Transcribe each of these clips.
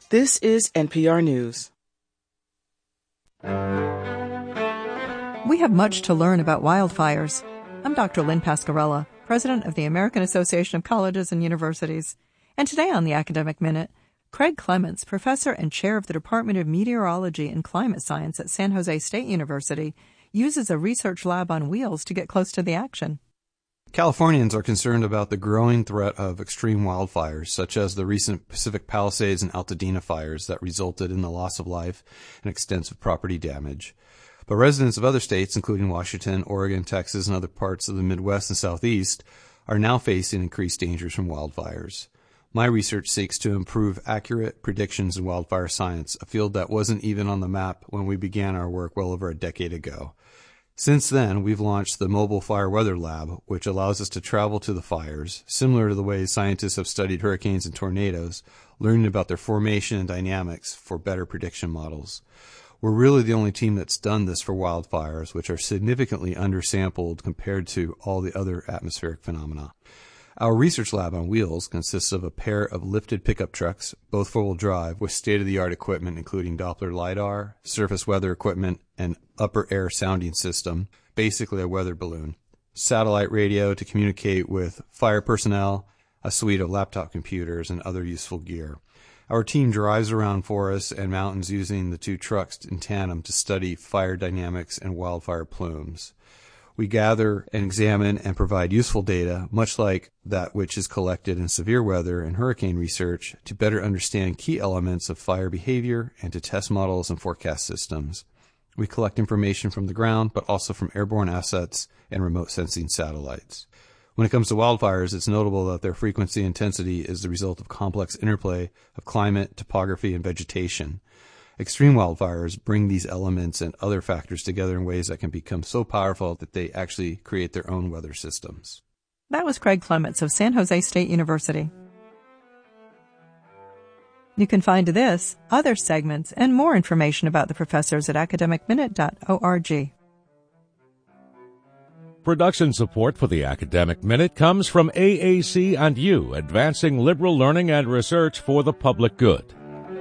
This is NPR News. We have much to learn about wildfires. I'm Dr. Lynn Pascarella, president of the American Association of Colleges and Universities. And today on the Academic Minute, Craig Clements, professor and chair of the Department of Meteorology and Climate Science at San Jose State University, uses a research lab on wheels to get close to the action. Californians are concerned about the growing threat of extreme wildfires, such as the recent Pacific Palisades and Altadena fires that resulted in the loss of life and extensive property damage. But residents of other states, including Washington, Oregon, Texas, and other parts of the Midwest and Southeast, are now facing increased dangers from wildfires. My research seeks to improve accurate predictions in wildfire science, a field that wasn't even on the map when we began our work well over a decade ago. Since then, we've launched the Mobile Fire Weather Lab, which allows us to travel to the fires, similar to the way scientists have studied hurricanes and tornadoes, learning about their formation and dynamics for better prediction models. We're really the only team that's done this for wildfires, which are significantly undersampled compared to all the other atmospheric phenomena. Our research lab on wheels consists of a pair of lifted pickup trucks, both four-wheel drive, with state-of-the-art equipment including Doppler LiDAR, surface weather equipment, and upper air sounding system, basically a weather balloon, satellite radio to communicate with fire personnel, a suite of laptop computers, and other useful gear. Our team drives around forests and mountains using the two trucks in tandem to study fire dynamics and wildfire plumes. We gather and examine and provide useful data, much like that which is collected in severe weather and hurricane research, to better understand key elements of fire behavior and to test models and forecast systems. We collect information from the ground, but also from airborne assets and remote sensing satellites. When it comes to wildfires, it's notable that their frequency and intensity is the result of complex interplay of climate, topography, and vegetation. Extreme wildfires bring these elements and other factors together in ways that can become so powerful that they actually create their own weather systems. That was Craig Clements of San Jose State University. You can find this, other segments, and more information about the professors at academicminute.org. Production support for the Academic Minute comes from AAC and U, advancing liberal learning and research for the public good.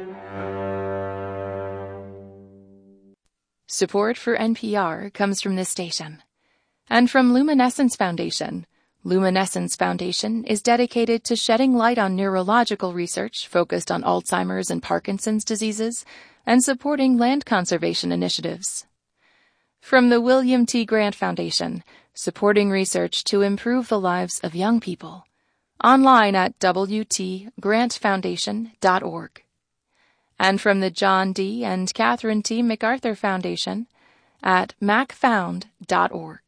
Support for NPR comes from this station and from Luminescence Foundation. Luminescence Foundation is dedicated to shedding light on neurological research focused on Alzheimer's and Parkinson's diseases and supporting land conservation initiatives. From the William T. Grant Foundation, supporting research to improve the lives of young people. Online at wtgrantfoundation.org. And from the John D. and Catherine T. MacArthur Foundation at macfound.org.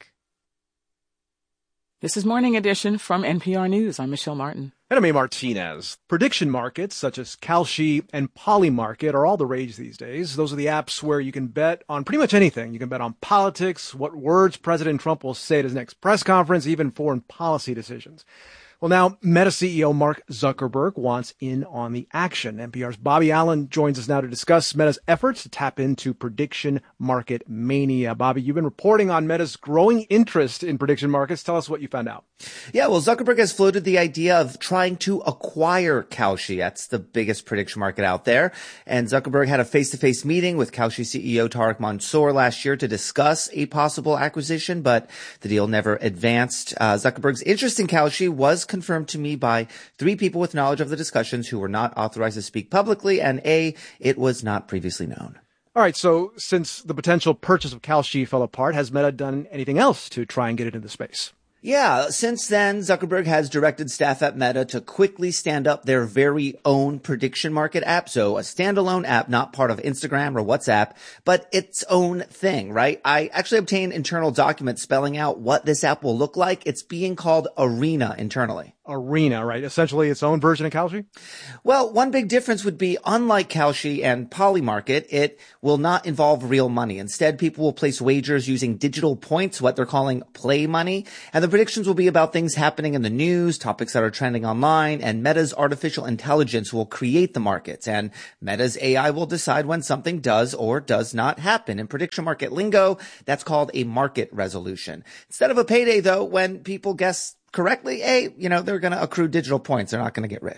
This is Morning Edition from NPR News. I'm Michelle Martin. And I'm A. Martinez. Prediction markets such as Kalshi and Polymarket are all the rage these days. Those are the apps where you can bet on pretty much anything. You can bet on politics, what words President Trump will say at his next press conference, even foreign policy decisions. Well, now, Meta CEO Mark Zuckerberg wants in on the action. NPR's Bobby Allen joins us now to discuss Meta's efforts to tap into prediction market mania. Bobby, you've been reporting on Meta's growing interest in prediction markets. Tell us what you found out. Yeah, well, Zuckerberg has floated the idea of trying to acquire Kalshi. That's the biggest prediction market out there. And Zuckerberg had a face-to-face meeting with Kalshi CEO Tarek Mansour last year to discuss a possible acquisition, but the deal never advanced. Zuckerberg's interest in Kalshi was confirmed to me by three people with knowledge of the discussions who were not authorized to speak publicly, and it was not previously known. All right, so since the potential purchase of Kalshi fell apart, has Meta done anything else to try and get it into space? Yeah, since then, Zuckerberg has directed staff at Meta to quickly stand up their very own prediction market app. So a standalone app, not part of Instagram or WhatsApp, but its own thing, right? I actually obtained internal documents spelling out what this app will look like. It's being called Arena internally. Arena, right? Essentially its own version of Kalshi? Well, one big difference would be, unlike Kalshi and Polymarket, it will not involve real money. Instead, people will place wagers using digital points, what they're calling play money. And the predictions will be about things happening in the news, topics that are trending online, and Meta's artificial intelligence will create the markets. And Meta's AI will decide when something does or does not happen. In prediction market lingo, that's called a market resolution. Instead of a payday, though, when people guess correctly, they're going to accrue digital points. They're not going to get rich.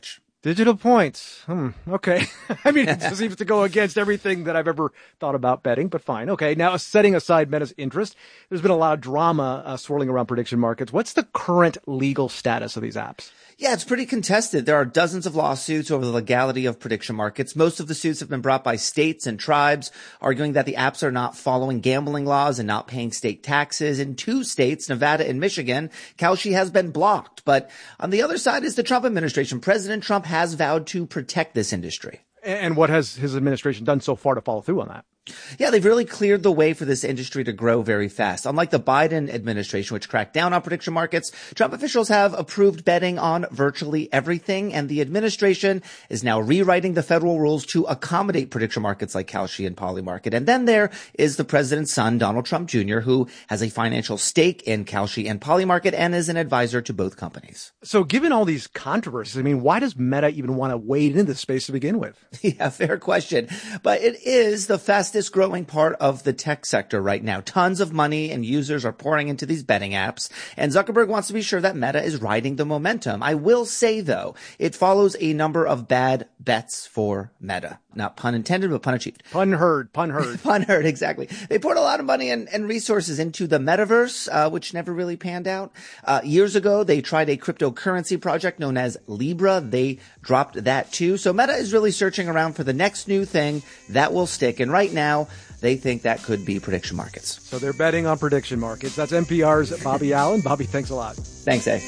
Digital points. Okay. I mean, it seems to go against everything that I've ever thought about betting, but fine. Okay. Now, setting aside Meta's interest, there's been a lot of drama swirling around prediction markets. What's the current legal status of these apps? Yeah, it's pretty contested. There are dozens of lawsuits over the legality of prediction markets. Most of the suits have been brought by states and tribes, arguing that the apps are not following gambling laws and not paying state taxes. In 2 states, Nevada and Michigan, Kalshi has been blocked. But on the other side is the Trump administration. President Trump has vowed to protect this industry. And what has his administration done so far to follow through on that? Yeah, they've really cleared the way for this industry to grow very fast. Unlike the Biden administration, which cracked down on prediction markets, Trump officials have approved betting on virtually everything, and the administration is now rewriting the federal rules to accommodate prediction markets like Kalshi and Polymarket. And then there is the president's son, Donald Trump Jr., who has a financial stake in Kalshi and Polymarket and is an advisor to both companies. So given all these controversies, I mean, why does Meta even want to wade into this space to begin with? Yeah, fair question. But it is the fastest growing part of the tech sector right now. Tons of money and users are pouring into these betting apps, and Zuckerberg wants to be sure that Meta is riding the momentum. I will say, though, it follows a number of bad bets for Meta. Not pun intended, but pun achieved. Pun heard, pun heard. Pun heard, exactly. They poured a lot of money and resources into the metaverse, which never really panned out. Years ago, they tried a cryptocurrency project known as Libra. They dropped that too. So Meta is really searching around for the next new thing that will stick. And right now, they think that could be prediction markets. So they're betting on prediction markets. That's NPR's Bobby Allen. Bobby, thanks a lot. Thanks, A.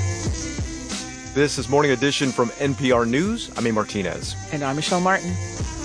This is Morning Edition from NPR News. I'm A. Martinez. And I'm Michelle Martin.